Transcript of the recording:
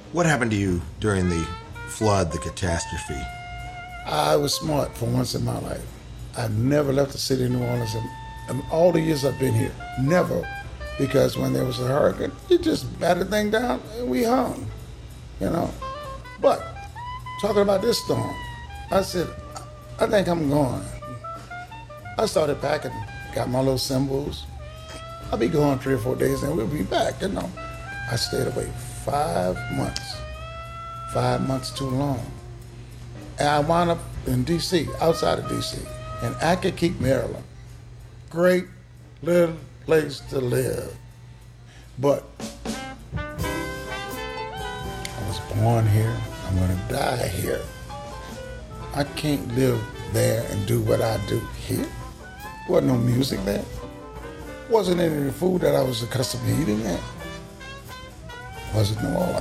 What happened to you during the flood, the catastrophe? I was smart for once in my life. I've never left the city of New Orleans in all the years I've been here. Never. Because when there was a hurricane, you just batted the thing down and we hung, you know. But talking about this storm, I said, I think I'm going. I started packing, got my little symbols. I'll be gone 3 or 4 days and we'll be back, you know. I stayed away 5 months. 5 months too long. And I wound up in D.C., outside of D.C., in Accokeek, Maryland. Great little place to live. But I was born here. I'm going to die here. I can't live there and do what I do here. Wasn't no music there. Wasn't any of the food that I was accustomed to eating there. Wasn't New Orleans.